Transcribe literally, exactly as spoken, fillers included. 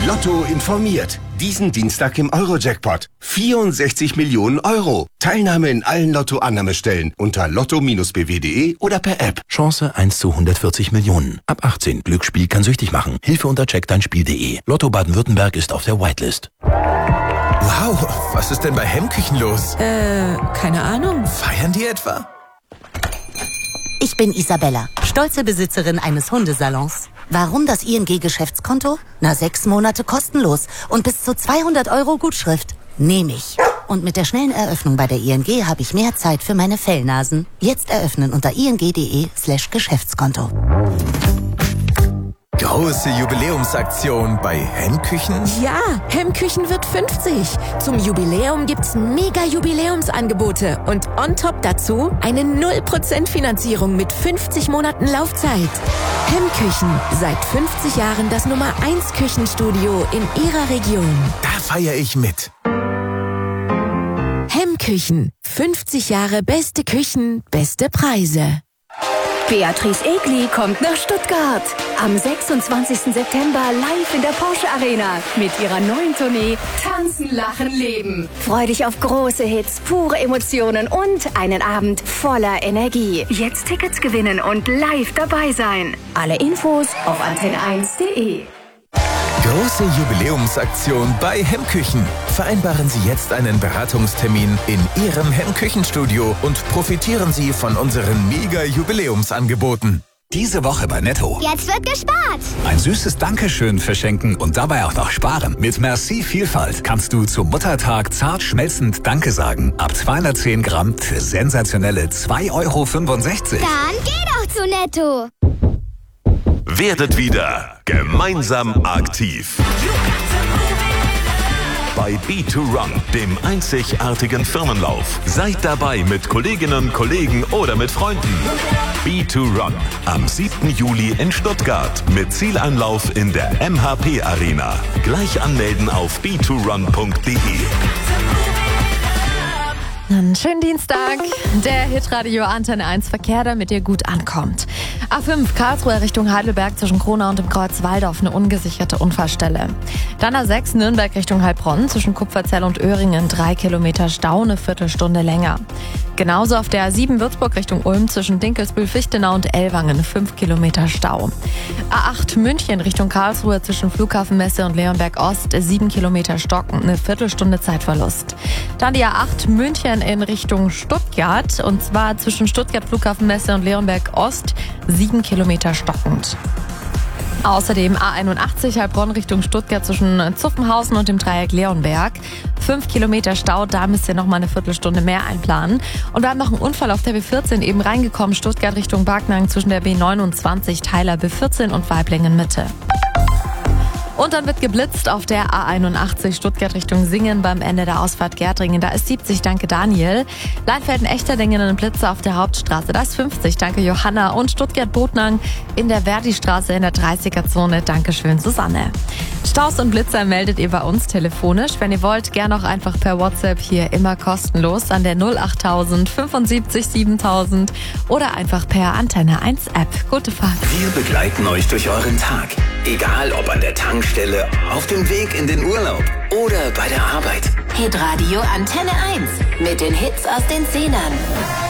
Lotto informiert. Diesen Dienstag im Euro-Jackpot. vierundsechzig Millionen Euro. Teilnahme in allen Lotto-Annahmestellen unter lotto b w punkt de oder per App. Chance eins zu hundertvierzig Millionen. Ab achtzehn. Glücksspiel kann süchtig machen. Hilfe unter check dein spiel punkt de. Lotto Baden-Württemberg ist auf der Whitelist. Wow, was ist denn bei Hemmküchen los? Äh, keine Ahnung. Feiern die etwa? Ich bin Isabella, stolze Besitzerin eines Hundesalons. Warum das I N G-Geschäftskonto? Na, sechs Monate kostenlos und bis zu zweihundert Euro Gutschrift. Nehme ich. Und mit der schnellen Eröffnung bei der I N G habe ich mehr Zeit für meine Fellnasen. Jetzt eröffnen unter ing.de slash Geschäftskonto. Große Jubiläumsaktion bei Hemmküchen? Ja, Hemmküchen wird fünfzig. Zum Jubiläum gibt's mega Jubiläumsangebote und on top dazu eine null Prozent Finanzierung mit fünfzig Monaten Laufzeit. Hemmküchen, seit fünfzig Jahren das Nummer eins Küchenstudio in Ihrer Region. Da feiere ich mit. Hemmküchen, fünfzig Jahre beste Küchen, beste Preise. Beatrice Egli kommt nach Stuttgart. Am sechsundzwanzigsten September live in der Porsche Arena mit ihrer neuen Tournee Tanzen, Lachen, Leben. Freu dich auf große Hits, pure Emotionen und einen Abend voller Energie. Jetzt Tickets gewinnen und live dabei sein. Alle Infos auf antenne eins punkt de. Große Jubiläumsaktion bei Hemmküchen. Vereinbaren Sie jetzt einen Beratungstermin in Ihrem Hemmküchenstudio und profitieren Sie von unseren Mega-Jubiläumsangeboten. Diese Woche bei Netto. Jetzt wird gespart. Ein süßes Dankeschön verschenken und dabei auch noch sparen. Mit Merci Vielfalt kannst du zum Muttertag zart schmelzend Danke sagen. Ab zweihundertzehn Gramm für sensationelle zwei Euro fünfundsechzig. Dann geh doch zu Netto. Werdet wieder gemeinsam aktiv. Bei B zwei Run, dem einzigartigen Firmenlauf. Seid dabei mit Kolleginnen, Kollegen oder mit Freunden. B zwei Run am siebten Juli in Stuttgart mit Zieleinlauf in der M H P Arena. Gleich anmelden auf b zwei run punkt de. Einen schönen Dienstag. Der Hitradio Antenne eins Verkehr, damit ihr gut ankommt. A fünf Karlsruhe Richtung Heidelberg zwischen Kronau und dem Kreuz Waldorf eine ungesicherte Unfallstelle. Dann A sechs Nürnberg Richtung Heilbronn zwischen Kupferzell und Öhringen drei Kilometer Stau, eine Viertelstunde länger. Genauso auf der A sieben Würzburg Richtung Ulm zwischen Dinkelsbühl-Fichtenau und Ellwangen fünf Kilometer Stau. A acht München Richtung Karlsruhe zwischen Flughafenmesse und Leonberg Ost sieben Kilometer Stocken, eine Viertelstunde Zeitverlust. Dann die A acht München in Richtung Stuttgart und zwar zwischen Stuttgart Flughafenmesse und Leonberg Ost sieben Kilometer stockend. Außerdem A einundachtzig Heilbronn Richtung Stuttgart zwischen Zuffenhausen und dem Dreieck Leonberg. Fünf Kilometer Stau, da müsst ihr noch mal eine Viertelstunde mehr einplanen. Und wir haben noch einen Unfall auf der B vierzehn eben reingekommen. Stuttgart Richtung Backnang zwischen der B neunundzwanzig Teiler B vierzehn und Weiblingen Mitte. Und dann wird geblitzt auf der A einundachtzig Stuttgart Richtung Singen beim Ende der Ausfahrt Gärtringen. Da ist siebzig, danke Daniel. Leinfelden-Echterdingen ein Blitzer auf der Hauptstraße. Da ist fünfzig, danke Johanna. Und Stuttgart-Botnang in der Verdi-Straße in der dreißiger-Zone. Dankeschön Susanne. Staus und Blitzer meldet ihr bei uns telefonisch. Wenn ihr wollt, gern auch einfach per WhatsApp hier immer kostenlos an der null achttausend fünfundsiebzig siebentausend oder einfach per Antenne eins App. Gute Fahrt. Wir begleiten euch durch euren Tag. Egal ob an der Tankstelle, auf dem Weg in den Urlaub oder bei der Arbeit. Hitradio Antenne eins mit den Hits aus den Zehnern.